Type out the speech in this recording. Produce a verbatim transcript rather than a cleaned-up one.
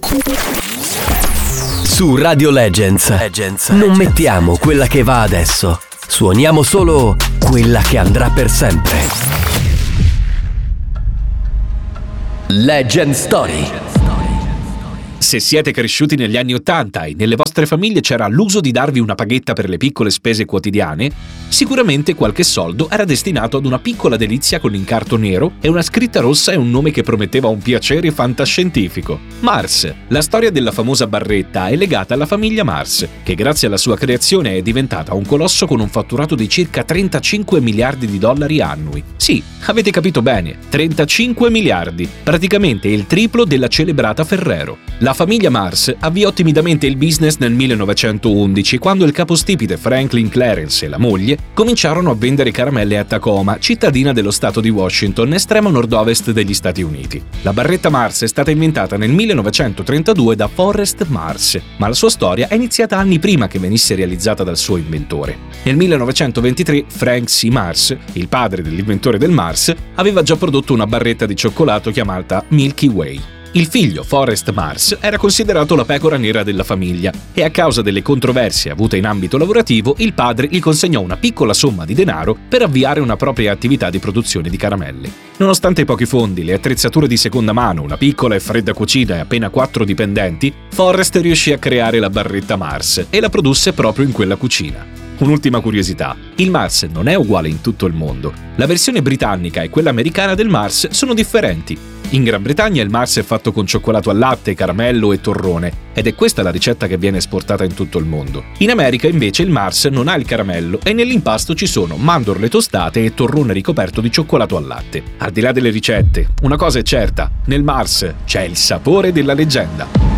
Su Radio Legends, Legends non mettiamo quella che va adesso, suoniamo solo quella che andrà per sempre. Legend Story. Se siete cresciuti negli anni Ottanta e nelle vostre famiglie c'era l'uso di darvi una paghetta per le piccole spese quotidiane, sicuramente qualche soldo era destinato ad una piccola delizia con l'incarto nero e una scritta rossa e un nome che prometteva un piacere fantascientifico. Mars. La storia della famosa barretta è legata alla famiglia Mars, che grazie alla sua creazione è diventata un colosso con un fatturato di circa trentacinque miliardi di dollari annui. Sì, avete capito bene, trentacinque miliardi, praticamente il triplo della celebrata Ferrero. La famiglia Mars avviò timidamente il business nel millenovecentoundici, quando il capostipite Franklin Clarence e la moglie cominciarono a vendere caramelle a Tacoma, cittadina dello stato di Washington, estremo nord-ovest degli Stati Uniti. La barretta Mars è stata inventata nel millenovecentotrentadue da Forrest Mars, ma la sua storia è iniziata anni prima che venisse realizzata dal suo inventore. Nel millenovecentoventitré Frank C. Mars, il padre dell'inventore del Mars, aveva già prodotto una barretta di cioccolato chiamata Milky Way. Il figlio, Forrest Mars, era considerato la pecora nera della famiglia e a causa delle controversie avute in ambito lavorativo, il padre gli consegnò una piccola somma di denaro per avviare una propria attività di produzione di caramelle. Nonostante i pochi fondi, le attrezzature di seconda mano, una piccola e fredda cucina e appena quattro dipendenti, Forrest riuscì a creare la barretta Mars e la produsse proprio in quella cucina. Un'ultima curiosità, il Mars non è uguale in tutto il mondo. La versione britannica e quella americana del Mars sono differenti. In Gran Bretagna il Mars è fatto con cioccolato al latte, caramello e torrone, ed è questa la ricetta che viene esportata in tutto il mondo. In America invece il Mars non ha il caramello e nell'impasto ci sono mandorle tostate e torrone ricoperto di cioccolato al latte. Al di là delle ricette, una cosa è certa, nel Mars c'è il sapore della leggenda.